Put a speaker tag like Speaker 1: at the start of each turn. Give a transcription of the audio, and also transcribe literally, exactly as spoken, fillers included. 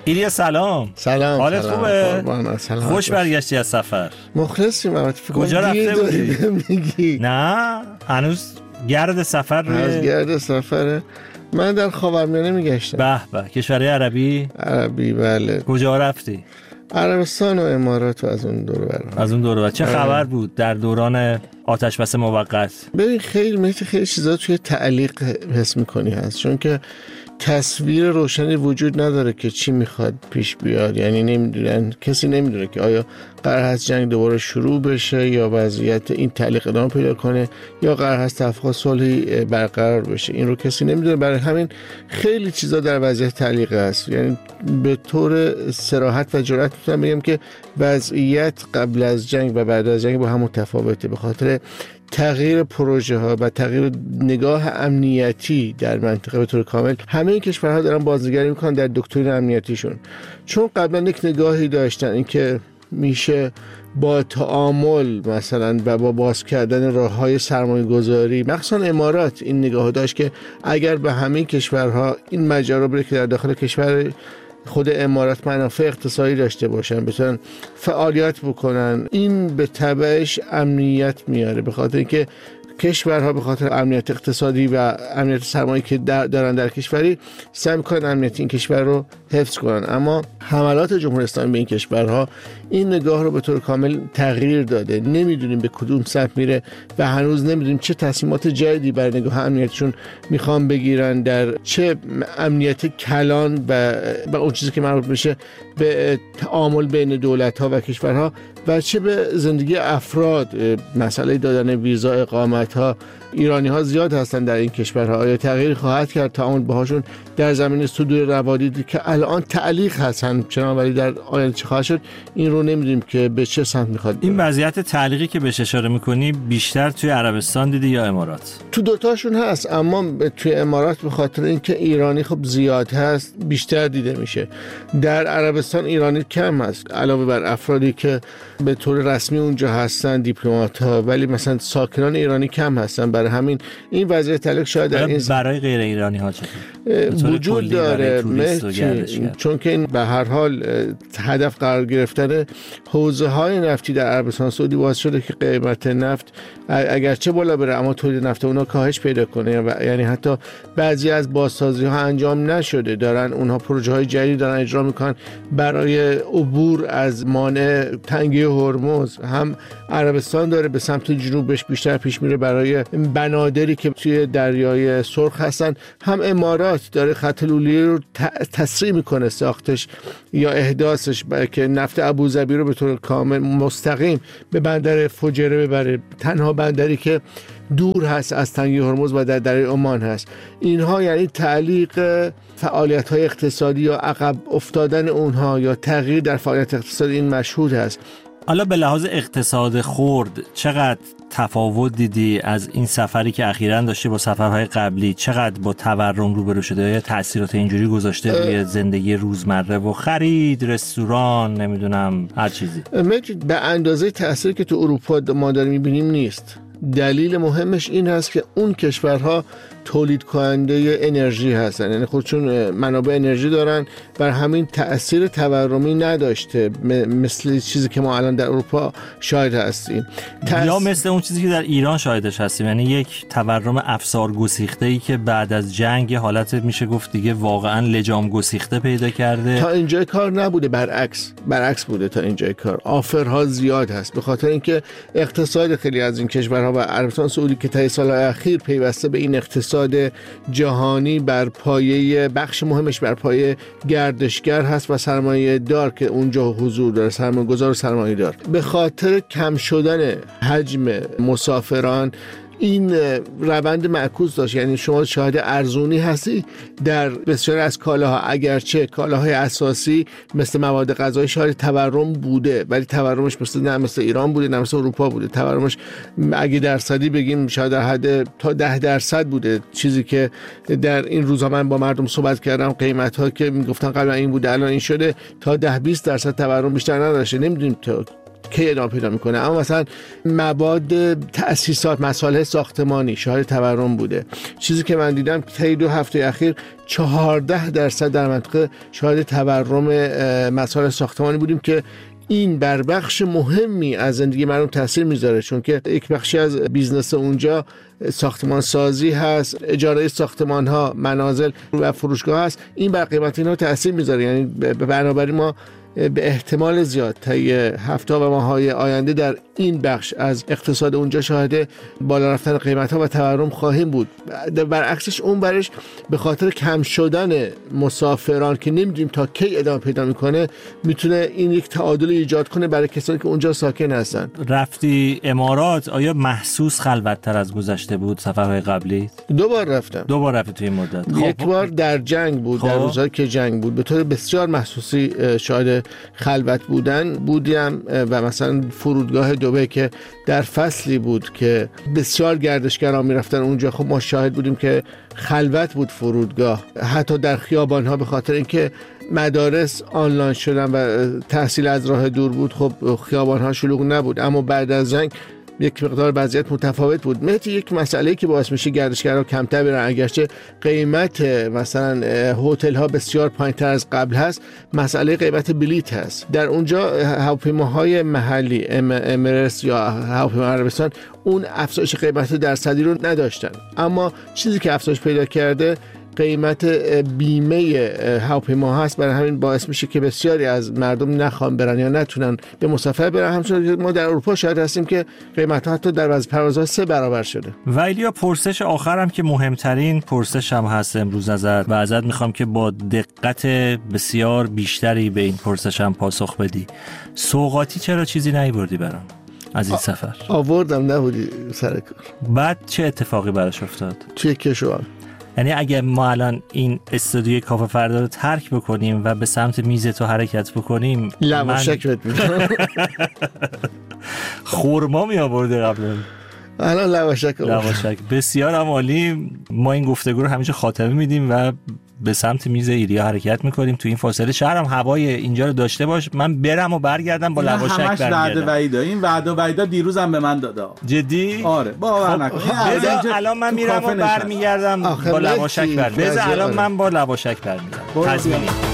Speaker 1: ایلیا سلام.
Speaker 2: سلام.
Speaker 1: حالت خوبه؟
Speaker 2: سلام.
Speaker 1: خوش برگشتی از سفر.
Speaker 2: مخلصیم. البته
Speaker 1: کجا رفته بودی؟
Speaker 2: میگی
Speaker 1: نه هنوز گرد سفر روی
Speaker 2: از گرد سفره. من در خاورمیانه میگشتم.
Speaker 1: به به. کشورهای عربی؟
Speaker 2: عربی بله.
Speaker 1: کجا رفتی؟
Speaker 2: عربستان و امارات و از اون دور برم.
Speaker 1: از اون دور برم. چه خبر بود در دوران آتش بس موقت؟
Speaker 2: ببین خیلی مثل خیلی چیزا توی تعلیق حس میکنی هست، چون که تصویر روشنی وجود نداره که چی میخواد پیش بیاد. یعنی نمیدونن، کسی نمیدونه که آیا قرار هست جنگ دوباره شروع بشه یا وضعیت این تعلیق ادامه پیدا کنه یا قرار هست توافق صلحی برقرار بشه. این رو کسی نمیدونه. برای همین خیلی چیزا در وضعیت تعلیق است. یعنی به طور صراحت و جرأت میتونم بگم که وضعیت قبل از جنگ و بعد از جنگ با هم متفاوته، به خاطر تغییر پروژه ها و تغییر نگاه امنیتی در منطقه به طور کامل. همه کشورها دارن بازنگری میکنن در دکترین امنیتیشون، چون قبلا یک نگاهی داشتن اینکه میشه با تعامل مثلا و با باز کردن راههای سرمایه گذاری، مخصوصا امارات این نگاه داشت که اگر به همه کشورها این ماجرا بره که در داخل کشور خود امارات منافع اقتصادی داشته باشن، بتونن فعالیت بکنن، این به تبعش امنیت میاره، به خاطر اینکه کشورها به خاطر امنیت اقتصادی و امنیت سرمایه‌ای که در دارن در کشوری سعی می‌کنن امنیت این کشور رو حفظ کنن. اما حملات جمهوری اسلامی به این کشورها این نگاه رو به طور کامل تغییر داده. نمیدونیم به کدوم سمت میره و هنوز نمیدونیم چه تصمیمات جدیدی برای نگاه امنیتشون میخوان بگیرن، در چه امنیت کلان و و اون چیزی که مربوط میشه به تعامل بین دولت‌ها و کشورها و چه به زندگی افراد. مسئله دادن ویزا، اقامت ها، ایرانی ها زیاد هستن در این کشورها. آیا تغییر خواهد کرد تعامل باهاشون در زمینه صدور روادیدی که الان تعلیق هستن چنان، ولی در آینده چه خواهد شد این رو نمیدونیم که به چه سمت میخواد.
Speaker 1: این وضعیت تعلیقی که بهش اشاره میکنی بیشتر توی عربستان دیدی یا امارات؟
Speaker 2: تو دوتاشون هست، اما توی امارات به خاطر اینکه ایرانی خب زیاد هست بیشتر دیده میشه. در عربستان ایرانی کم هست، علاوه بر افرادی که به طور رسمی اونجا هستن، دیپلمات ها، ولی مثلا ساکنان ایرانی کم هستن. برای همین این وضعیت تعلیق شاید در این
Speaker 1: برای غیر ایرانی ها
Speaker 2: وجود داره، چون که این به هر حال هدف قرار گرفتن حوزه های نفتی در عربستان سعودی باعث شده که قیمت نفت اگرچه بالا بره اما تولید نفت اونها کاهش پیدا کنه. یعنی حتی بعضی از بازسازی ها انجام نشده، دارن اونها پروژه های جدید دارن اجرا میکنن برای عبور از مانع تنگی هرمز. هم عربستان داره به سمت جنوبش بیشتر پیش میره برای بنادری که توی دریای سرخ هستن، هم امارات داره خط لولیه رو تسریع میکنه ساختش یا احداثش که نفت ابوظبی رو به طور کامل مستقیم به بندر فجیره ببره، تنها بندری که دور هست از تنگی هرمز و در دریای عمان هست. اینها یعنی تعلیق فعالیت‌های اقتصادی یا عقب افتادن اونها یا تغییر در فعالیت اقتصادی این مشهود هست.
Speaker 1: حالا به لحاظ اقتصاد خرد چقدر تفاوت دیدی از این سفری که اخیراً داشتی با سفرهای قبلی؟ چقدر با تورم روبرو شده یا تأثیرات اینجوری گذاشته روی زندگی روزمره و خرید، رستوران، نمیدونم هر چیزی؟
Speaker 2: به اندازه تأثیری که تو اروپا ما داریم می‌بینیم نیست. دلیل مهمش این هست که اون کشورها تولید کننده انرژی هستن، یعنی خودشون منابع انرژی دارن، بر همین تأثیر تورمی نداشته مثل چیزی که ما الان در اروپا شاهد هستیم.
Speaker 1: تأث... یا مثل اون چیزی که در ایران شاهدش هستیم، یعنی یک تورم افسار گسیخته‌ای که بعد از جنگ حالت میشه گفت دیگه واقعا لجام گسیخته پیدا کرده. تا
Speaker 2: اینجای کار نبوده، برعکس برعکس بوده. تا اینجای کار آفرها زیاد هست، به خاطر اینکه اقتصاد خیلی از این کشورها و عربستان سعودی که تا سال‌های اخیر پیوسته به این اقتصاد جهانی بر پایه بخش مهمش بر پایه گردشگر هست و سرمایه دار که اونجا حضور داره، سرمایه گذار و سرمایه دار، به خاطر کم شدن حجم مسافران این روند معکوس داشت. یعنی شما شاهد ارزونی هستی در بسیاری از کالاها، اگرچه کالاهای اساسی مثل مواد غذایی شاهد تورم بوده، ولی تورمش مثل نه مثل ایران بوده نه مثل اروپا بوده. تورمش اگه درصدی بگیم شاید در حد تا ده درصد بوده. چیزی که در این روزا من با مردم صحبت کردم، قیمت ها که میگفتن قبلا این بوده الان این شده، تا ده بیست درصد تورم بیشتر نداشته. نمیدونیم تا کی ادامه پیدا میکنه. اما مثلا مواد تأسیسات، مسائل ساختمانی شاهد تورم بوده. چیزی که من دیدم طی دو هفته اخیر چهارده درصد در منطقه شاهد تورم مسائل ساختمانی بودیم که این بر بخش مهمی از زندگی مردم تاثیر میذاره، چون که یک بخشی از بیزنس اونجا ساختمان سازی هست، اجاره ساختمان ها، منازل و فروشگاه هست. این بر قیمت اینا تاثیر میذاره. یعنی بنابراین ما به احتمال زیاد طی هفته و ماه‌های آینده در این بخش از اقتصاد اونجا شاهد بالا رفتن قیمت‌ها و تورم خواهیم بود. برعکسش اون برش به خاطر کم شدن مسافران که نمیدونیم تا کی ادامه پیدا میکنه، میتونه این یک تعادل ایجاد کنه برای کسانی که اونجا ساکن هستن.
Speaker 1: رفتی امارات، آیا محسوس خلوت‌تر از گذشته بود سفرهای قبلی؟
Speaker 2: دو بار رفتم.
Speaker 1: دو بار رفتی توی این مدت؟
Speaker 2: یک بار در جنگ بود، در روزایی که جنگ بود، به طور بسیار محسوسی شاهد خلوت بودن بودیم و مثلا فرودگاه دبی که در فصلی بود که بسیار گردشگران میرفتن اونجا، خب ما شاهد بودیم که خلوت بود فرودگاه، حتی در خیابان‌ها، به خاطر اینکه مدارس آنلاین شدن و تحصیل از راه دور بود. خب خیابان‌ها شلوغ نبود. اما بعد از جنگ یک مقدار وضعیت متفاوت بود. مثل یک مسئله که باعث میشه گردشگران کمتر برن، اگرچه قیمت مثلا هتل ها بسیار پایین‌تر از قبل هست، مسئله قیمت بلیط هست. در اونجا هواپیماهای محلی امارات یا هواپیما عربستان اون افزایش قیمت درصدی رو نداشتن. اما چیزی که افزایش پیدا کرده قیمت بیمه هواپیما هست. برای همین باعث میشه که بسیاری از مردم نخوان برن یا نتونن به مسافر برن. همچنین ما در اروپا شاهد هستیم که قیمت ها حتی در بعضی پروازها سه برابر شده.
Speaker 1: و ایلیا، پرسش آخرم که مهمترین پرسش هم هست امروز ازت و ازت میخوام که با دقت بسیار بیشتری به این پرسش هم پاسخ بدی. سوغاتی چرا چیزی نیاوردی برام از این سفر؟
Speaker 2: آوردم، نبودی سر کار.
Speaker 1: بعد چه اتفاقی براش افتاد؟
Speaker 2: توی کشوام.
Speaker 1: یعنی اگه ما الان این استودیوی کافه فردا رو ترک بکنیم و به سمت میز تو حرکت بکنیم،
Speaker 2: لواشک بهت میدم.
Speaker 1: خورما می آورده قبلا،
Speaker 2: الان لواشک
Speaker 1: لواشک. بسیار عالی. ما این گفتگو رو همیشه خاتمه میدیم و به سمت میز ایلیا حرکت میکنیم. تو این فاصله شهرم هوای اینجا رو داشته باش، من برم و برگردم با لواشک برگردم.
Speaker 3: همش وعده وعیدا. این وعده وعیدا دیروزم به من داده.
Speaker 1: جدی؟
Speaker 3: آره باور
Speaker 1: خب
Speaker 3: نکن.
Speaker 1: بذار الان من میرم و برمیگردم با لواشک برمیگردم. بذار الان من با لواشک برمیگردم. تضمینی.